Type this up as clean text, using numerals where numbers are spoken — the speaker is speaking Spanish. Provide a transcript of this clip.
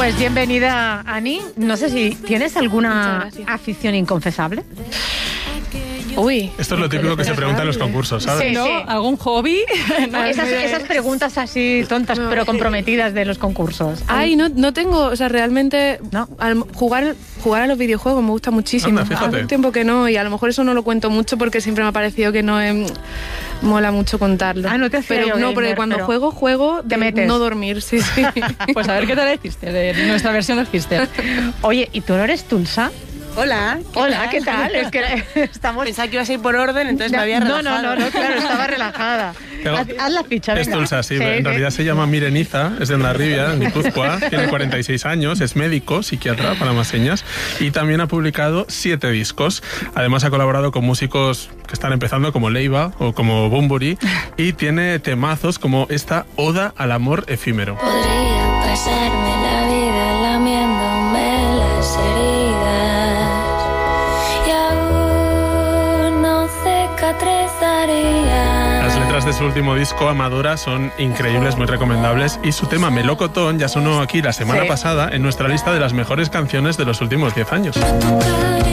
Pues bienvenida, Ani. No sé si tienes alguna afición inconfesable. Uy. Esto es lo típico que se pregunta en los concursos, ¿sabes? Sí, ¿No? sí. ¿Algún hobby? No, Esas preguntas así tontas pero comprometidas de los concursos. Ay, no tengo, o sea, realmente No. Jugar a los videojuegos me gusta muchísimo. Anda, fíjate. Hace un tiempo que no, y a lo mejor eso no lo cuento mucho porque siempre me ha parecido que no mola mucho contarlo. Ah, no te hacía Pero yo no, gamer, porque cuando pero juego te de metes. no dormir, sí. Pues a ver qué tal hiciste de nuestra versión del Fister. Oye, ¿y tú no eres Tulsa? Hola. Hola, ¿qué tal? Es que estamos... Pensaba que ibas a ir por orden, entonces me había relajado. No, claro, estaba relajada. Pero Haz la ficha, Es venga. Tulsa, sí. En realidad se llama Mireniza, es de Hondarribia, en Guipúzcoa, tiene 46 años, es médico, psiquiatra, para más señas, y también ha publicado 7 discos. Además ha colaborado con músicos que están empezando, como Leiva o como Bunbury, y tiene temazos como esta Oda al amor efímero. Podría pasarme la vida lamiéndome las heridas y aún no cicatrizaría. Las letras de su último disco, Amadora, son increíbles, muy recomendables, y su tema Melocotón ya sonó aquí la semana pasada en nuestra lista de las mejores canciones de los últimos 10 años.